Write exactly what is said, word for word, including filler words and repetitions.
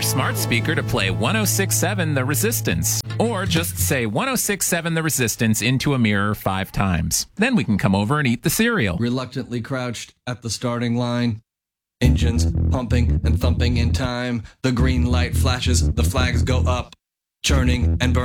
your smart speaker to play one oh six point seven The Resistance. Or just say one oh six point seven The Resistance into a mirror five times. Then we can come over and eat the cereal. Reluctantly crouched at the starting line. Engines pumping and thumping in time. The green light flashes, the flags go up. Churning and burning.